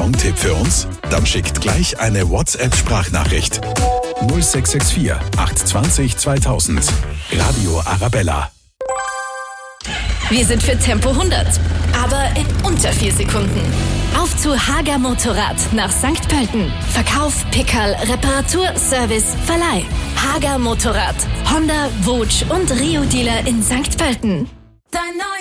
Songtipp für uns? Dann schickt gleich eine WhatsApp-Sprachnachricht. 0664 820 2000. Radio Arabella. Wir sind für Tempo 100, aber in unter 4 Sekunden. Auf zu Hager Motorrad nach St. Pölten. Verkauf, Pickerl, Reparatur, Service, Verleih. Hager Motorrad. Honda, Vogue und Rio Dealer in St. Pölten.